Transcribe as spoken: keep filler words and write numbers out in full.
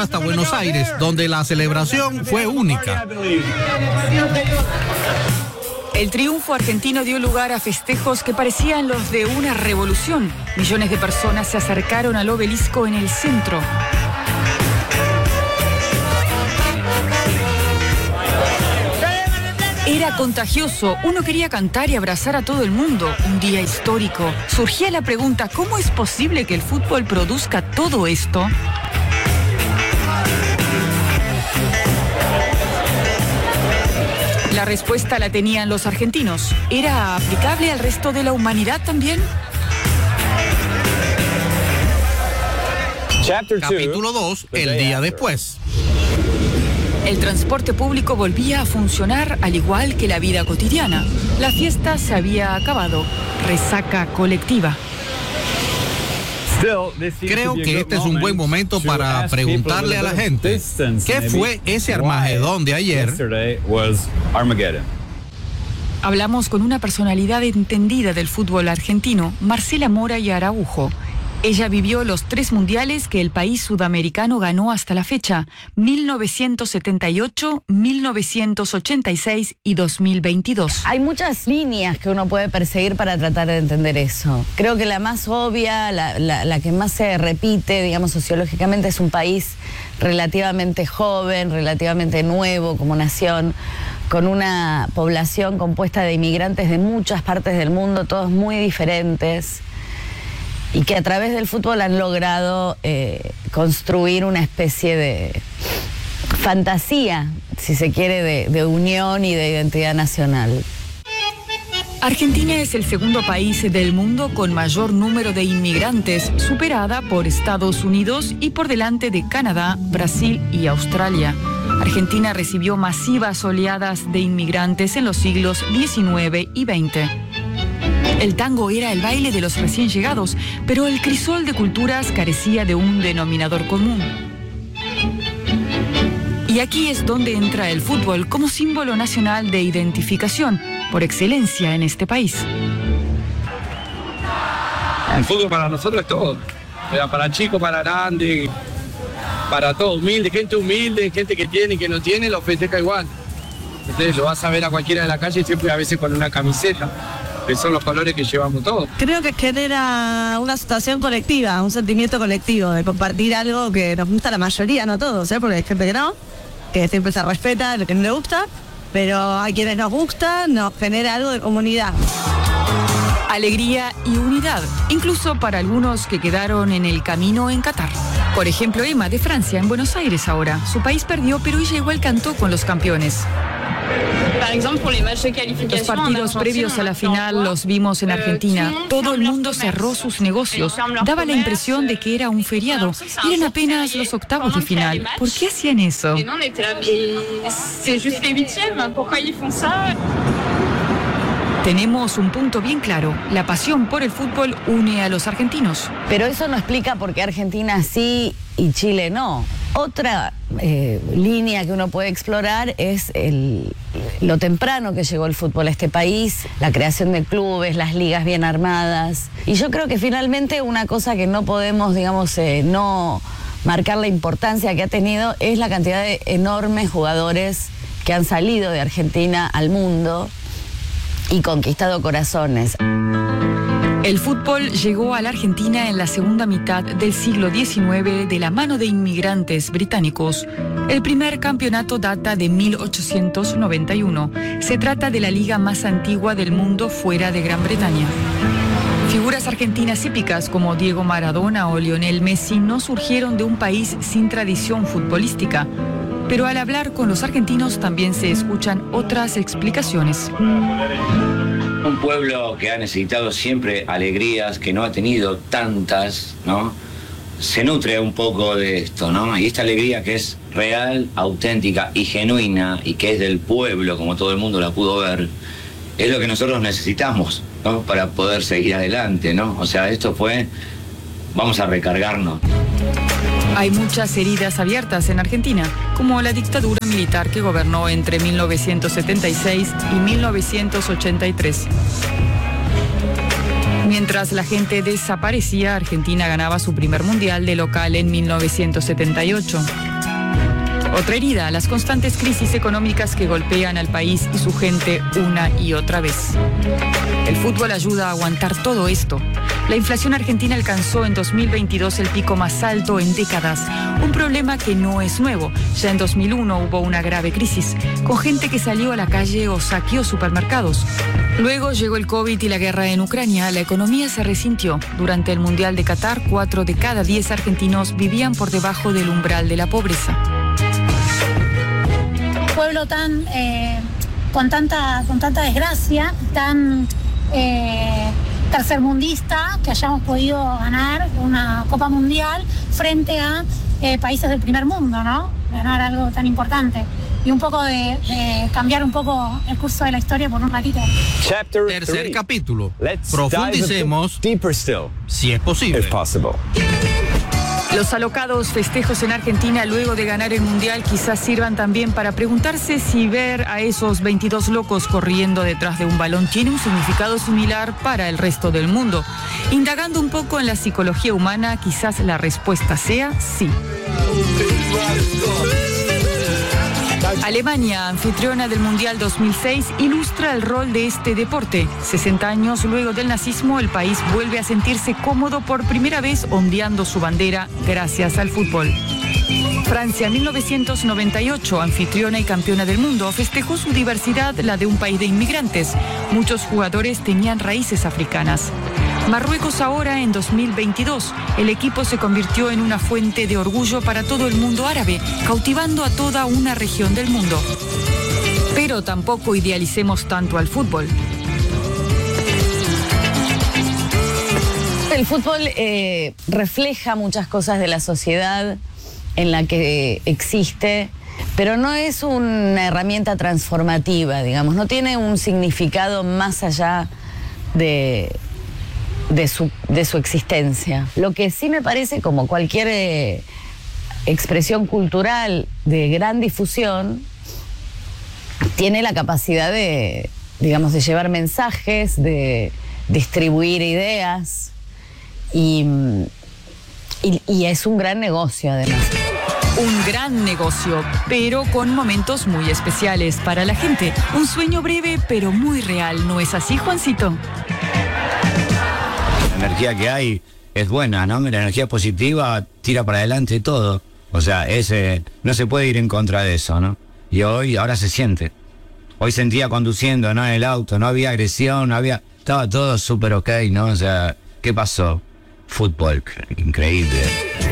hasta Buenos Aires, donde la celebración fue única. El triunfo argentino dio lugar a festejos que parecían los de una revolución. Millones de personas se acercaron al obelisco en el centro. Era contagioso, uno quería cantar y abrazar a todo el mundo, un día histórico. Surgía la pregunta, ¿cómo es posible que el fútbol produzca todo esto? La respuesta la tenían los argentinos. ¿Era aplicable al resto de la humanidad también? Capítulo dos, el día después. El transporte público volvía a funcionar al igual que la vida cotidiana. La fiesta se había acabado. Resaca colectiva. Creo que este es un buen momento para preguntarle a la gente, ¿qué fue ese Armagedón de ayer? Hablamos con una personalidad entendida del fútbol argentino, Marcela Mora y Araujo. Ella vivió los tres mundiales que el país sudamericano ganó hasta la fecha, mil novecientos setenta y ocho, mil novecientos ochenta y seis y dos mil veintidós. Hay muchas líneas que uno puede perseguir para tratar de entender eso. Creo que la más obvia, la, la, la que más se repite, digamos, sociológicamente, es un país relativamente joven, relativamente nuevo como nación, con una población compuesta de inmigrantes de muchas partes del mundo, todos muy diferentes, y que a través del fútbol han logrado eh, construir una especie de fantasía, si se quiere, de, de unión y de identidad nacional. Argentina es el segundo país del mundo con mayor número de inmigrantes, superada por Estados Unidos y por delante de Canadá, Brasil y Australia. Argentina recibió masivas oleadas de inmigrantes en los siglos diecinueve y veinte. El tango era el baile de los recién llegados, pero el crisol de culturas carecía de un denominador común. Y aquí es donde entra el fútbol como símbolo nacional de identificación, por excelencia en este país. El fútbol para nosotros es todo. Para chicos, para grandes, para todo, humilde, gente humilde, gente que tiene y que no tiene, lo festeja igual. Entonces lo vas a ver a cualquiera de la calle siempre a veces con una camiseta, que son los colores que llevamos todos. Creo que genera una situación colectiva, un sentimiento colectivo de compartir algo que nos gusta a la mayoría, no todos, ¿eh? Porque hay gente que no, que siempre se respeta lo que no le gusta, pero a quienes nos gusta nos genera algo de comunidad. Alegría y unidad, incluso para algunos que quedaron en el camino en Qatar. Por ejemplo, Emma, de Francia, en Buenos Aires ahora. Su país perdió, pero ella igual cantó con los campeones. Los partidos previos a la final los vimos en Argentina. Todo el mundo cerró sus negocios. Daba la impresión de que era un feriado. Eran apenas los octavos de final. ¿Por qué hacían eso? Tenemos un punto bien claro. La pasión por el fútbol une a los argentinos. Pero eso no explica por qué Argentina sí y Chile no. Otra eh, línea que uno puede explorar es el, lo temprano que llegó el fútbol a este país, la creación de clubes, las ligas bien armadas. Y yo creo que finalmente una cosa que no podemos, digamos, eh, no marcar la importancia que ha tenido es la cantidad de enormes jugadores que han salido de Argentina al mundo y conquistado corazones. El fútbol llegó a la Argentina en la segunda mitad del siglo diecinueve de la mano de inmigrantes británicos. El primer campeonato data de mil ochocientos noventa y uno. Se trata de la liga más antigua del mundo fuera de Gran Bretaña. Figuras argentinas épicas como Diego Maradona o Lionel Messi no surgieron de un país sin tradición futbolística. Pero al hablar con los argentinos también se escuchan otras explicaciones. Un pueblo que ha necesitado siempre alegrías, que no ha tenido tantas, ¿no? Se nutre un poco de esto, ¿no? Y esta alegría que es real, auténtica y genuina y que es del pueblo, como todo el mundo la pudo ver, es lo que nosotros necesitamos, ¿no? Para poder seguir adelante, ¿no? O sea, esto fue, vamos a recargarnos. Hay muchas heridas abiertas en Argentina, como la dictadura militar que gobernó entre mil novecientos setenta y seis y mil novecientos ochenta y tres. Mientras la gente desaparecía, Argentina ganaba su primer mundial de local en mil novecientos setenta y ocho. Otra herida, las constantes crisis económicas que golpean al país y su gente una y otra vez. El fútbol ayuda a aguantar todo esto. La inflación argentina alcanzó en dos mil veintidós el pico más alto en décadas, un problema que no es nuevo. Ya en dos mil uno hubo una grave crisis, con gente que salió a la calle o saqueó supermercados. Luego llegó el COVID y la guerra en Ucrania. La economía se resintió. Durante el Mundial de Qatar, cuatro de cada diez argentinos vivían por debajo del umbral de la pobreza. Un pueblo tan eh, con tanta con tanta desgracia, tan eh, tercermundista, que hayamos podido ganar una Copa Mundial frente a eh, países del primer mundo, ¿no? Ganar algo tan importante. Y un poco de, de cambiar un poco el curso de la historia por un ratito. Tercer capítulo. Profundicemos, si es posible. Los alocados festejos en Argentina luego de ganar el Mundial quizás sirvan también para preguntarse si ver a esos veintidós locos corriendo detrás de un balón tiene un significado similar para el resto del mundo. Indagando un poco en la psicología humana, quizás la respuesta sea sí. Alemania, anfitriona del Mundial dos mil seis, ilustra el rol de este deporte. sesenta años luego del nazismo, el país vuelve a sentirse cómodo por primera vez ondeando su bandera gracias al fútbol. Francia, mil novecientos noventa y ocho, anfitriona y campeona del mundo, festejó su diversidad, la de un país de inmigrantes. Muchos jugadores tenían raíces africanas. Marruecos ahora, en dos mil veintidós, el equipo se convirtió en una fuente de orgullo para todo el mundo árabe, cautivando a toda una región del mundo. Pero tampoco idealicemos tanto al fútbol. El fútbol eh, refleja muchas cosas de la sociedad en la que existe, pero no es una herramienta transformativa, digamos, no tiene un significado más allá de... De su, de su existencia. Lo que sí me parece, como cualquier eh, expresión cultural de gran difusión, tiene la capacidad de, digamos, de llevar mensajes, de distribuir ideas y, y, y es un gran negocio además. Un gran negocio, pero con momentos muy especiales para la gente. Un sueño breve, pero muy real, ¿no es así, Juancito? La energía que hay es buena, ¿no? La energía positiva tira para adelante todo. O sea, ese, no se puede ir en contra de eso, ¿no? Y hoy, ahora se siente. Hoy sentía conduciendo, ¿no? En el auto, no había agresión, no había... Estaba todo súper ok, ¿no? O sea, ¿qué pasó? Fútbol, increíble.